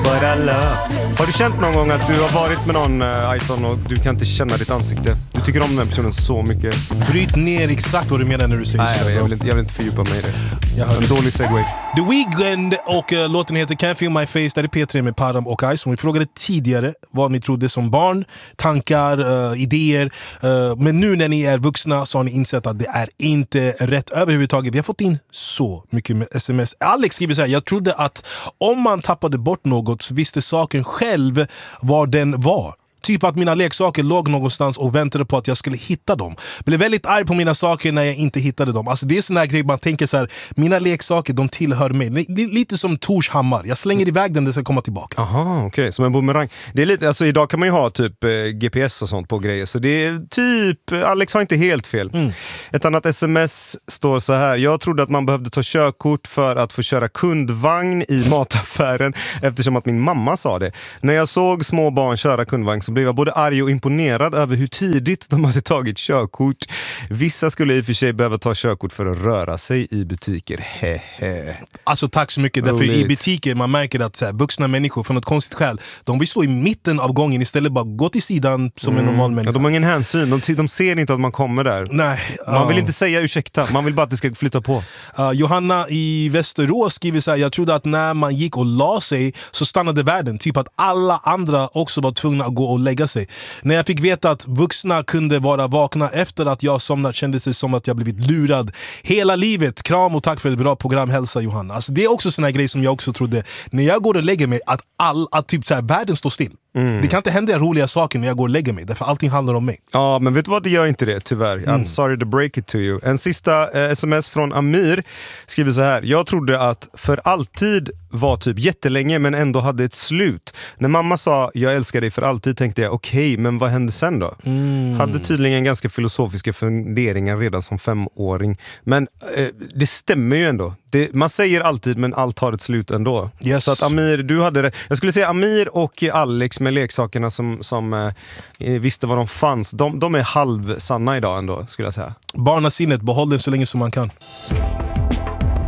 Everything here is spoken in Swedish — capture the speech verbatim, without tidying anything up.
but I love. Har du känt någon gång att du har varit med någon uh, Ison och du kan inte känna ditt ansikte? Du tycker om den personen så mycket. Bryt ner exakt vad du menar när du säger Nej, så. jag, jag, vill inte, jag vill inte fördjupa mig i det. Jag hör en dålig segway. The Weeknd och uh, låten heter Can't Feel My Face. Där är P tre med Param och Ison. Vi frågade tidigare vad ni trodde som barn, tankar, uh, idéer. Uh, men nu när ni är vuxna så har ni insett att det är inte rätt överhuvudtaget. Vi har fått in så mycket med sms. Alex skriver så här: jag trodde att om man tappade bort något så visste saken själv var den var. Typ att mina leksaker låg någonstans och väntade på att jag skulle hitta dem. Blev väldigt arg på mina saker när jag inte hittade dem. Alltså det är sån här grej man tänker så här: mina leksaker, de tillhör mig. Det är lite som Tors hammar. Jag slänger iväg den, det ska komma tillbaka. Aha, okej. Okay. Som en boomerang. Det är lite, alltså idag kan man ju ha typ eh, G P S och sånt på grejer. Så det är typ, Alex har inte helt fel. Mm. Ett annat sms står så här: jag trodde att man behövde ta körkort för att få köra kundvagn i mataffären eftersom att min mamma sa det. När jag såg små barn köra kundvagn så blev jag både arg och imponerad över hur tidigt de hade tagit körkort. Vissa skulle i och för sig behöva ta körkort för att röra sig i butiker. Hehe. Alltså tack så mycket. Därför i butiker man märker att så här, vuxna människor från ett konstigt skäl, de vill stå i mitten av gången istället bara gå till sidan som mm. en normal människa. Ja, de har ingen hänsyn. De, de ser inte att man kommer där. Nej, man vill uh. inte säga ursäkta. Man vill bara att det ska flytta på. Uh, Johanna i Västerås skriver så här: jag trodde att när man gick och la sig så stannade världen. Typ att alla andra också var tvungna att gå och lägga sig. När jag fick veta att vuxna kunde vara vakna efter att jag somnat kändes det som att jag blivit lurad hela livet. Kram och tack för ett bra program, hälsa Johanna. Alltså, det är också såna här grejer som jag också trodde när jag går och lägger mig, att, all, att typ så här, världen står still. Mm. Det kan inte hända roliga saker när jag går och lägger mig, därför allting handlar om mig. Ja, men vet du vad, det gör inte det tyvärr. I'm mm. sorry to break it to you. En sista eh, sms från Amir skriver så här: jag trodde att för alltid var typ jättelänge men ändå hade ett slut. När mamma sa jag älskar dig för alltid tänkte jag okej, okay, men vad hände sen då? Mm. Hade tydligen ganska filosofiska funderingar redan som femåring. Men eh, det stämmer ju ändå. Det, man säger alltid men allt har ett slut ändå. Yes. Så att Amir, du hade det. Jag skulle säga Amir och Alex med leksakerna som, som eh, visste vad de fanns. De, de är halvsanna idag ändå, skulle jag säga. Barnasinnet, behåll den så länge som man kan.